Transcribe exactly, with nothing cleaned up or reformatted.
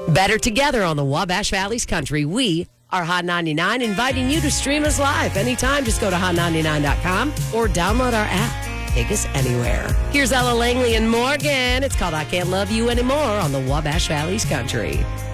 Better together on the Wabash Valley's Country. We are Hot ninety-nine, inviting you to stream us live anytime. Just go to hot ninety-nine dot com or download our app. Take us anywhere. Here's Ella Langley and Morgan. It's called I Can't Love You Anymore on the Wabash Valley's Country.